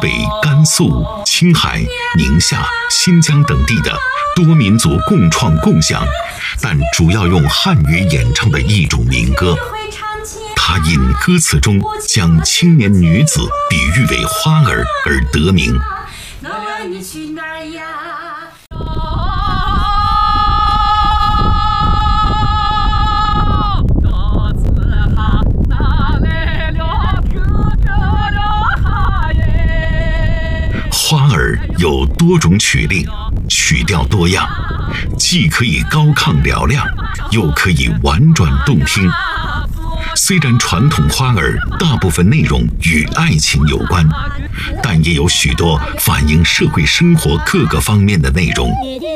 北、甘肃、青海、宁夏、新疆等地的多民族共创共享，但主要用汉语演唱的一种民歌。它因歌词中将青年女子比喻为花儿而得名。 你去哪儿呀？ 花儿有多种曲令，曲调多样，既可以高亢嘹亮，又可以婉转动听。虽然传统花儿大部分内容与爱情有关，但也有许多反映社会生活各个方面的内容。